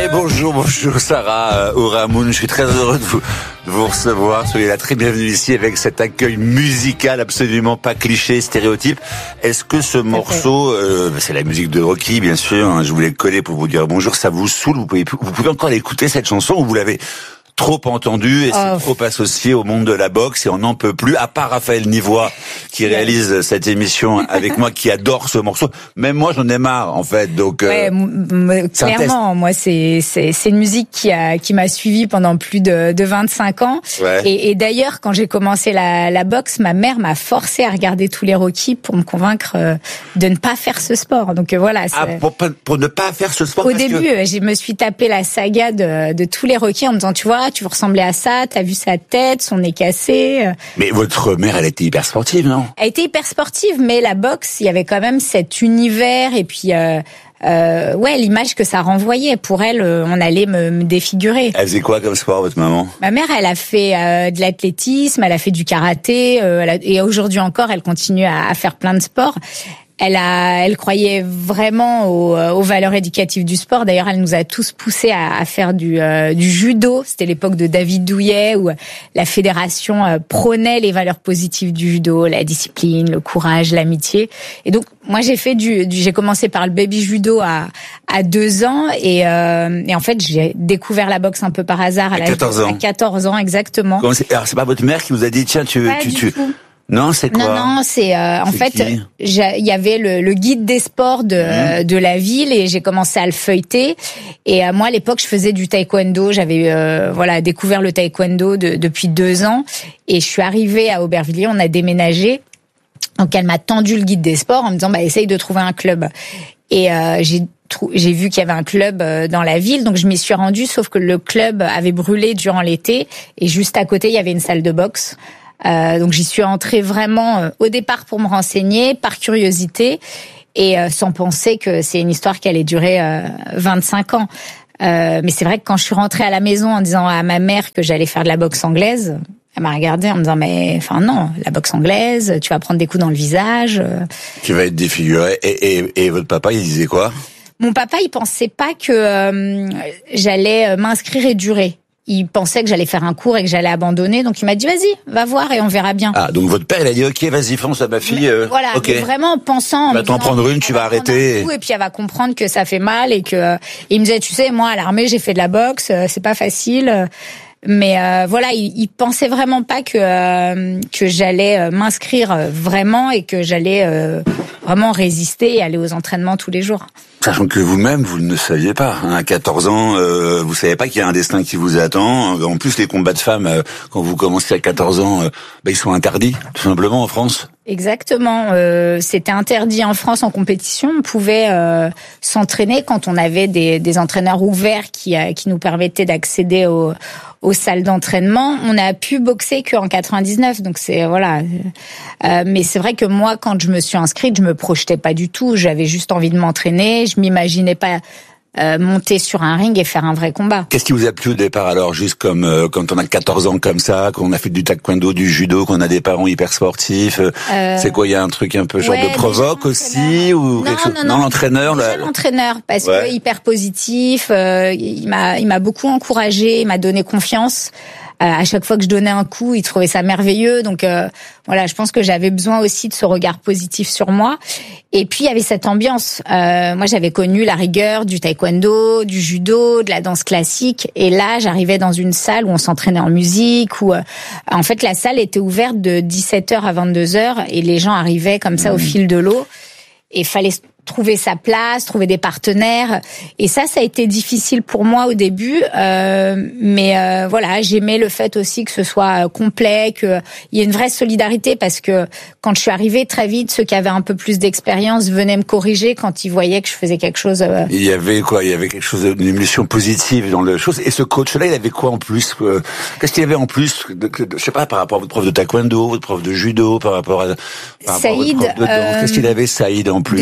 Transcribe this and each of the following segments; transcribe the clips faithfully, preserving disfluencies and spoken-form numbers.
Et bonjour, bonjour Sarah Ourahmoune, je suis très heureux de vous, de vous recevoir. Soyez la très bienvenue ici avec cet accueil musical absolument pas cliché, stéréotype. Est-ce que ce morceau, euh, c'est la musique de Rocky bien sûr, hein, je voulais le coller pour vous dire bonjour, ça vous saoule, vous pouvez, vous pouvez encore l'écouter cette chanson ou vous l'avez trop entendu et c'est oh. trop associé au monde de la boxe et on n'en peut plus, à part Raphaël Nivois qui réalise cette émission avec moi, qui adore ce morceau. Même moi j'en ai marre en fait, donc ouais, euh, m- m- clairement moi c'est, c'est c'est une musique qui a qui m'a suivi pendant plus de, de vingt-cinq ans ouais. et, et d'ailleurs quand j'ai commencé la, la boxe, ma mère m'a forcé à regarder tous les Rocky pour me convaincre euh, de ne pas faire ce sport, donc euh, voilà c'est... Ah, pour, pour ne pas faire ce sport au début que... je me suis tapé la saga de, de tous les Rocky en me disant tu vois tu ressemblais à ça, t'as vu sa tête, son nez cassé. Mais votre mère, elle était hyper sportive, non? Elle était hyper sportive, mais la boxe, il y avait quand même cet univers et puis euh, euh, ouais, l'image que ça renvoyait. Pour elle, euh, on allait me, me défigurer. Elle faisait quoi comme sport, votre maman? Ma mère, elle a fait euh, de l'athlétisme, elle a fait du karaté, euh, elle a, et aujourd'hui encore, elle continue à, à faire plein de sports. Elle a, elle croyait vraiment aux, aux valeurs éducatives du sport. D'ailleurs, elle nous a tous poussés à, à faire du, euh, du judo. C'était l'époque de David Douillet où la fédération euh, prônait les valeurs positives du judo, la discipline, le courage, l'amitié. Et donc, moi, j'ai fait du, du j'ai commencé par le baby judo à, à deux ans et, euh, et en fait, j'ai découvert la boxe un peu par hasard à, à l'âge quatorze de, ans. À quatorze ans, exactement. Comment c'est, alors, c'est pas votre mère qui vous a dit tiens, tu, pas tu, du tu. Tout. Non, c'est quoi? Non, non, c'est euh, en c'est fait, il y avait le, le guide des sports de mmh. de la ville et j'ai commencé à le feuilleter. Et euh, moi, à l'époque, je faisais du taekwondo. J'avais euh, voilà découvert le taekwondo de, depuis deux ans et je suis arrivée à Aubervilliers. On a déménagé, donc elle m'a tendu le guide des sports en me disant bah essaye de trouver un club. Et euh, j'ai j'ai vu qu'il y avait un club dans la ville, donc je m'y suis rendue. Sauf que le club avait brûlé durant l'été et juste à côté, il y avait une salle de boxe. Euh, donc j'y suis entrée vraiment euh, au départ pour me renseigner, par curiosité, et euh, sans penser que c'est une histoire qui allait durer euh, vingt-cinq ans. Euh, mais c'est vrai que quand je suis rentrée à la maison en disant à ma mère que j'allais faire de la boxe anglaise, elle m'a regardée en me disant mais enfin non, la boxe anglaise, tu vas prendre des coups dans le visage. Tu vas être défigurée. Et, et, et votre papa, il disait quoi? Mon papa, il pensait pas que euh, j'allais m'inscrire et durer. Il pensait que j'allais faire un cours et que j'allais abandonner, donc il m'a dit vas-y, va voir et on verra bien. Ah, donc votre père il a dit ok, vas-y fonce à ma fille. Euh, voilà, okay. Vraiment en pensant. Tu vas t'en prendre une, tu vas arrêter. Et puis elle va comprendre que ça fait mal et que euh, il me disait tu sais moi à l'armée j'ai fait de la boxe, euh, c'est pas facile. Euh, mais euh, voilà, il, il pensait vraiment pas que euh, que j'allais euh, m'inscrire euh, vraiment et que j'allais euh, vraiment résister et aller aux entraînements tous les jours. Sachant que vous-même, vous ne saviez pas. Hein, à quatorze ans, euh, vous savez pas qu'il y a un destin qui vous attend. En plus, les combats de femmes, euh, quand vous commencez à quatorze ans, euh, bah, ils sont interdits, tout simplement, en France. Exactement. Euh, c'était interdit en France en compétition. On pouvait euh, s'entraîner quand on avait des, des entraîneurs ouverts qui, euh, qui nous permettaient d'accéder aux, aux salles d'entraînement. On a pu boxer qu'en quatre-vingt-dix-neuf. Donc c'est voilà. Euh, mais c'est vrai que moi, quand je me suis inscrite, je me projetais pas du tout. J'avais juste envie de m'entraîner. Je m'imaginais pas euh, monter sur un ring et faire un vrai combat. Qu'est-ce qui vous a plu au départ alors, juste comme euh, quand on a quatorze ans comme ça, qu'on a fait du taekwondo, du judo, qu'on a des parents hyper sportifs, euh, c'est quoi, il y a un truc un peu genre ouais, de provoque aussi ou non, quelque chose? Non, non, non, l'entraîneur, déjà, là, l'entraîneur parce ouais. que hyper positif, euh, il m'a il m'a beaucoup encouragé, il m'a donné confiance. Euh, à chaque fois que je donnais un coup, il trouvait ça merveilleux. Donc euh, voilà, je pense que j'avais besoin aussi de ce regard positif sur moi. Et puis il y avait cette ambiance. Euh, moi, j'avais connu la rigueur du taekwondo, du judo, de la danse classique. Et là, j'arrivais dans une salle où on s'entraînait en musique. Où euh, en fait, la salle était ouverte de dix-sept heures à vingt-deux heures et les gens arrivaient comme ça mmh. au fil de l'eau. Et fallait trouver sa place, trouver des partenaires. Et ça, ça a été difficile pour moi au début. Euh, mais euh, voilà, j'aimais le fait aussi que ce soit complet, qu'il y ait une vraie solidarité parce que quand je suis arrivée très vite, ceux qui avaient un peu plus d'expérience venaient me corriger quand ils voyaient que je faisais quelque chose. Euh... Il y avait quoi? Il y avait quelque chose, une émulsion positive dans le chose. Et ce coach-là, il avait quoi en plus? Qu'est-ce qu'il y avait en plus? De, de, de, je sais pas, par rapport à votre prof de taekwondo, votre prof de judo, par rapport à, par rapport Saïd, à votre prof de danse. Euh, Qu'est-ce qu'il avait, Saïd, en plus, déjà, ce coach?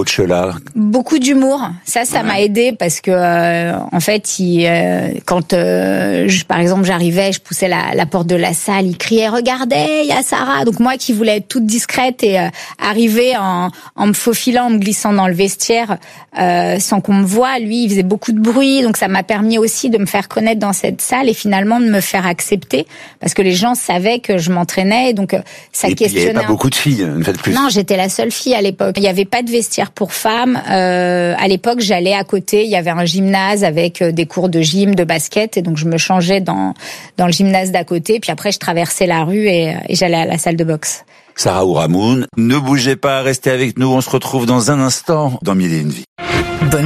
coach-là? Beaucoup d'humour. Ça, ça ouais. m'a aidé parce que, euh, en fait, il, euh, quand, euh, je, par exemple, j'arrivais, je poussais la, la porte de la salle, il criait « Regardez, il y a Sarah !» Donc moi qui voulais être toute discrète et euh, arriver en, en me faufilant, en me glissant dans le vestiaire euh, sans qu'on me voie, lui, il faisait beaucoup de bruit. Donc ça m'a permis aussi de me faire connaître dans cette salle et finalement de me faire accepter parce que les gens savaient que je m'entraînais. Donc ça et questionnait. Il n'y avait pas beaucoup de filles, une fois de plus. Non, j'étais la seule fille à l'époque. Il n'y avait pas de vestiaire pour femmes. Euh, à l'époque, j'allais à côté. Il y avait un gymnase avec des cours de gym, de basket, et donc je me changeais dans dans le gymnase d'à côté. Puis après, je traversais la rue et, et j'allais à la salle de boxe. Sarah Ourahmoune, ne bougez pas, restez avec nous. On se retrouve dans un instant dans Mille et une vies.